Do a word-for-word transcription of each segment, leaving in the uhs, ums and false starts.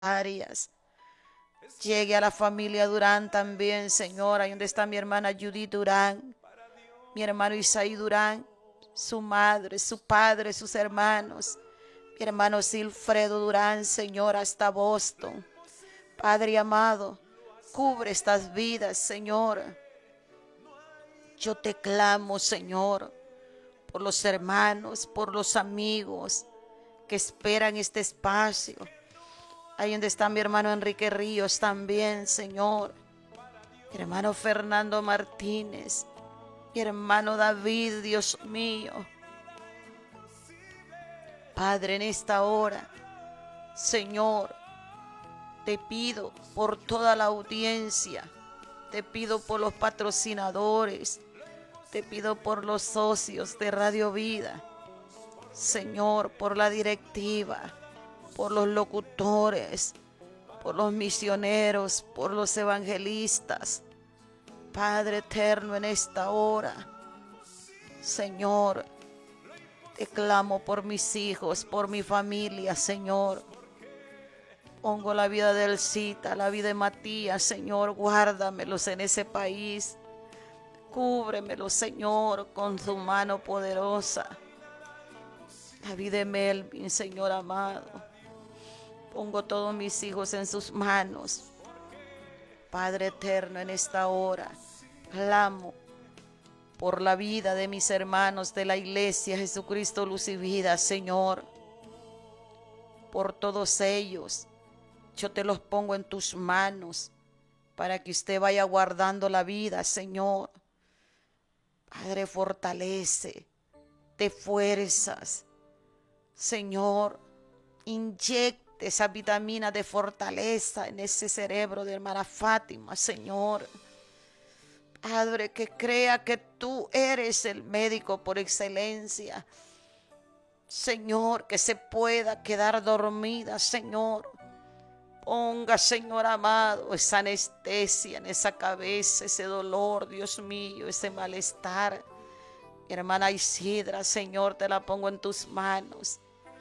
áreas. Llegue a la familia Durán también, Señor. Ahí donde está mi hermana Judy Durán, mi hermano Isaí Durán, su madre, su padre, sus hermanos. Mi hermano Silfredo Durán, Señor, hasta Boston. Padre amado, cubre estas vidas, Señor. Yo te clamo, Señor, por los hermanos, por los amigos que esperan este espacio. Ahí donde está mi hermano Enrique Ríos también, Señor. Mi hermano Fernando Martínez. Mi hermano David, Dios mío. Padre, en esta hora, Señor, te pido por toda la audiencia. Te pido por los patrocinadores. Te pido por los socios de Radio Vida. Señor, por la directiva, por los locutores, por los misioneros, por los evangelistas. Padre eterno, en esta hora, Señor, te clamo por mis hijos, por mi familia, Señor. Pongo la vida de Elcita, la vida de Matías, Señor, guárdamelos en ese país. Cúbremelos, Señor, con tu mano poderosa. La vida de Melvin, Señor amado. Pongo todos mis hijos en sus manos. Padre eterno, en esta hora, clamo por la vida de mis hermanos de la iglesia Jesucristo Luz y Vida, Señor. Por todos ellos, yo te los pongo en tus manos para que usted vaya guardando la vida, Señor. Padre, fortalece, te fuerzas, Señor, inyecte esa vitamina de fortaleza en ese cerebro de hermana Fátima, Señor. Padre, que crea que tú eres el médico por excelencia. Señor, que se pueda quedar dormida, Señor. Ponga, Señor amado, esa anestesia en esa cabeza, ese dolor, Dios mío, ese malestar. Mi hermana Isidra, Señor, te la pongo en tus manos.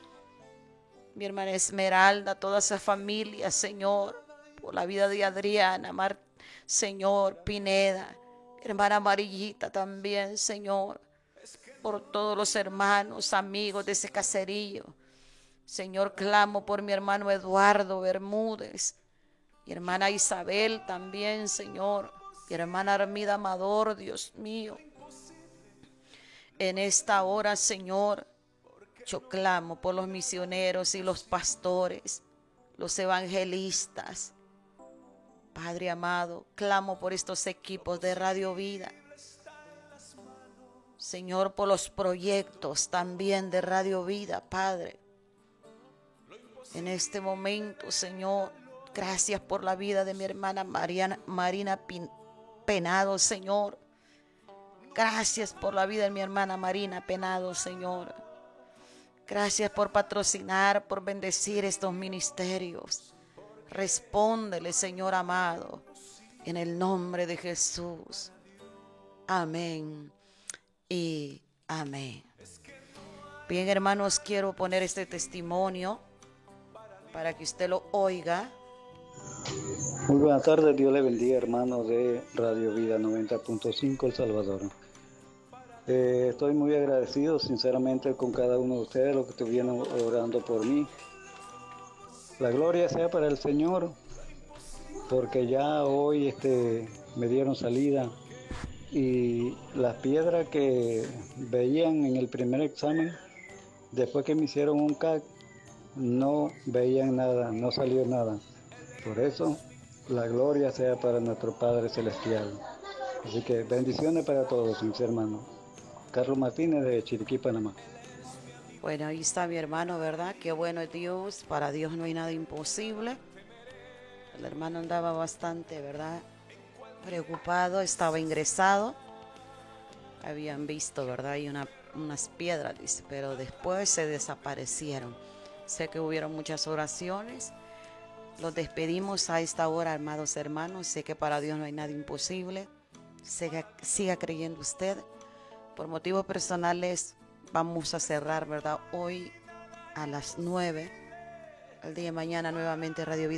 Mi hermana Esmeralda, toda esa familia, Señor, por la vida de Adriana, Mar, Señor, Pineda, mi hermana Amarillita también, Señor, por todos los hermanos, amigos de ese caserío. Señor, clamo por mi hermano Eduardo Bermúdez, mi hermana Isabel también, Señor, mi hermana Armida Amador, Dios mío. En esta hora, Señor, yo clamo por los misioneros y los pastores, los evangelistas. Padre amado, clamo por estos equipos de Radio Vida. Señor, por los proyectos también de Radio Vida, Padre. En este momento, Señor, gracias por la vida de mi hermana Mariana, Marina Penado, Señor. Gracias por la vida de mi hermana Marina Penado, Señor. Gracias por patrocinar, por bendecir estos ministerios. Respóndele, Señor amado, en el nombre de Jesús. Amén y amén. Bien, hermanos, quiero poner este testimonio para que usted lo oiga. Muy buenas tardes, Dios le bendiga, hermanos de Radio Vida noventa punto cinco El Salvador. Eh, estoy muy agradecido sinceramente con cada uno de ustedes, los que estuvieron orando por mí. La gloria sea para el Señor, porque ya hoy este, me dieron salida y las piedras que veían en el primer examen, después que me hicieron un C A C, no veían nada, no salió nada. Por eso, la gloria sea para nuestro Padre Celestial. Así que bendiciones para todos, mis hermanos. Carlos Martínez de Chiriquí, Panamá. Bueno, ahí está mi hermano, ¿verdad? Qué bueno es Dios, para Dios no hay nada imposible. El hermano andaba bastante, ¿verdad? Preocupado, estaba ingresado. Habían visto, ¿verdad? Y una, unas piedras, dice, pero después se desaparecieron. Sé que hubieron muchas oraciones. Los despedimos a esta hora, amados hermanos. Sé que para Dios no hay nada imposible. Siga, siga creyendo usted. Por motivos personales vamos a cerrar, ¿verdad? Hoy a las nueve. El día de mañana nuevamente Radio Vida